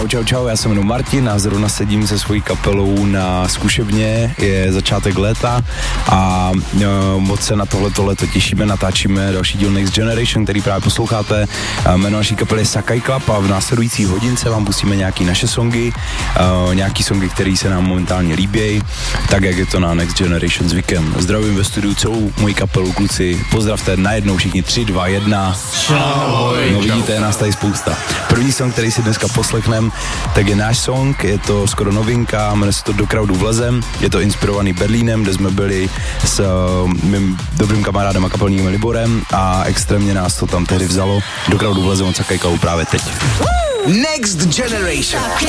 Čau, já se jmenuji Martin a zrovna sedím se svojí kapelou na zkušebně, je začátek léta a moc se na tohleto léto těšíme, natáčíme další díl Next Generation, který právě posloucháte. Jméno naší kapely je Sakai Club a v následující hodince vám pustíme nějaký naše songy, nějaký songy, které se nám momentálně líbí, tak jak je to na Next Generation zvykem. Zdravím ve studiu celou moji kapelu, kluci, pozdravte najednou všichni 3, 2, 1. Ahoj. No vidíte, je nás tady spousta. První song, který si dneska poslechneme, tak je náš song, je to skoro novinka, jmenuje se to Do crowdu vlezem, je to inspirovaný Berlínem, kde jsme byli s mým dobrým kamarádem a kapelníkem Liborem a extrémně nás to tam tehdy vzalo. Do crowdu vlezem od Sakai Clubu právě teď. Next Generation.